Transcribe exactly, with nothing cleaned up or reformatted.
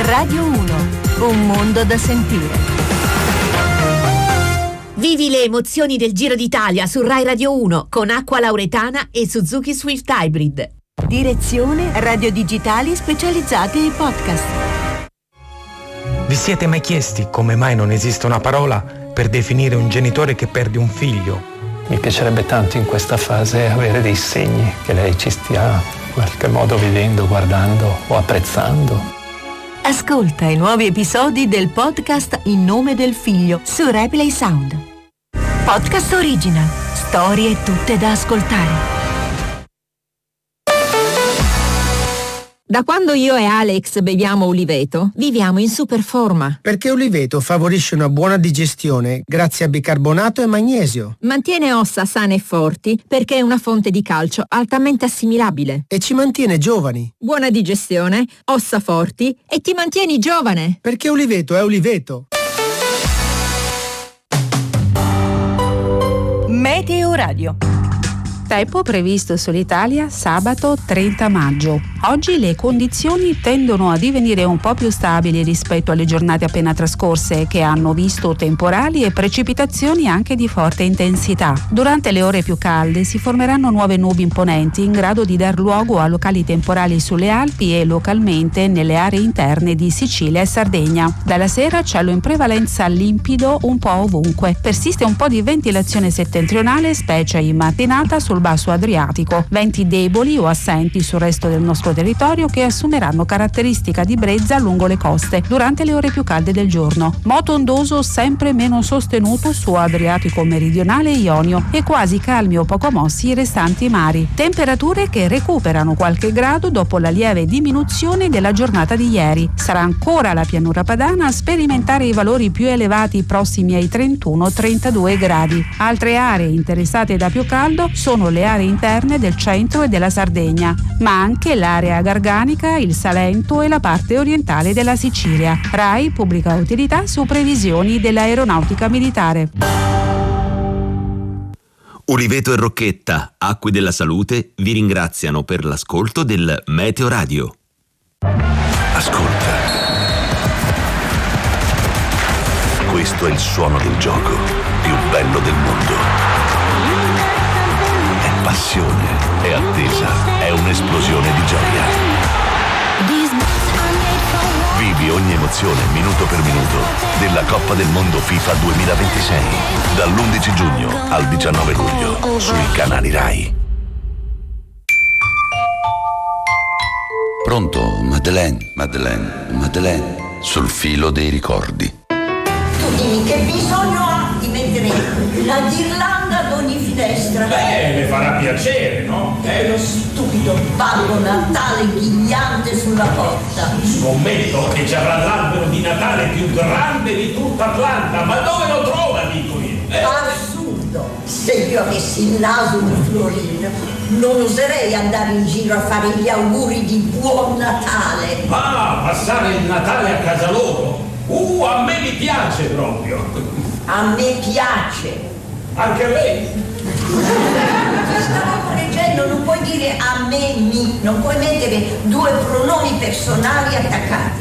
Radio uno, un mondo da sentire. Vivi le emozioni del Giro d'Italia su Rai Radio uno con Acqua Lauretana e Suzuki Swift Hybrid. Direzione Radio Digitali specializzati ai podcast. Vi siete mai chiesti come mai non esiste una parola per definire un genitore che perde un figlio? Mi piacerebbe tanto in questa fase avere dei segni che lei ci stia in qualche modo vedendo, guardando o apprezzando. Ascolta i nuovi episodi del podcast In nome del figlio su Replay Sound. Podcast original. Storie tutte da ascoltare. Da quando io e Alex beviamo Uliveto, viviamo in super forma. Perché Uliveto favorisce una buona digestione grazie a bicarbonato e magnesio. Mantiene ossa sane e forti perché è una fonte di calcio altamente assimilabile. E ci mantiene giovani. Buona digestione, ossa forti e ti mantieni giovane. Perché Uliveto è Uliveto. Meteo Radio. Tempo previsto sull'Italia sabato trenta maggio. Oggi le condizioni tendono a divenire un po' più stabili rispetto alle giornate appena trascorse, che hanno visto temporali e precipitazioni anche di forte intensità. Durante le ore più calde si formeranno nuove nubi imponenti in grado di dar luogo a locali temporali sulle Alpi e localmente nelle aree interne di Sicilia e Sardegna. Dalla sera cielo in prevalenza limpido un po' ovunque. Persiste un po' di ventilazione settentrionale, specie in mattinata sul basso Adriatico. Venti deboli o assenti sul resto del nostro territorio che assumeranno caratteristica di brezza lungo le coste durante le ore più calde del giorno. Moto ondoso sempre meno sostenuto su Adriatico meridionale e Ionio e quasi calmi o poco mossi i restanti mari. Temperature che recuperano qualche grado dopo la lieve diminuzione della giornata di ieri. Sarà ancora la pianura padana a sperimentare i valori più elevati prossimi ai trentuno trentadue gradi. Altre aree interessate da più caldo sono le aree interne del centro e della Sardegna, ma anche l'area garganica, il Salento e la parte orientale della Sicilia. Rai pubblica utilità su previsioni dell'aeronautica militare. Uliveto e Rocchetta, Acque della Salute, vi ringraziano per l'ascolto del Meteo Radio. Ascolta. Questo è il suono del gioco più bello del mondo. Passione, è attesa, è un'esplosione di gioia. Vivi ogni emozione minuto per minuto della Coppa del Mondo FIFA duemilaventisei dall'undici giugno al diciannove luglio sui canali Rai. Pronto, Madeleine, Madeleine, Madeleine, sul filo dei ricordi. Tu dimmi che bisogno ha di mettere la ghirlanda ad ogni finestra? Beh, le farà piacere, no? È lo stupido ballo Natale ghigliante sulla porta. Scommetto che ci avrà l'albero di Natale più grande di tutta Atlanta, ma dove lo trova, dico io? Eh? Assurdo! Se io avessi il naso di Florino, non oserei andare in giro a fare gli auguri di buon Natale. Ah, passare il Natale a casa loro? Uh, a me mi piace proprio. A me piace. Anche a lei? Ti stavo correggendo, non puoi dire a me mi, non puoi mettere due pronomi personali attaccati.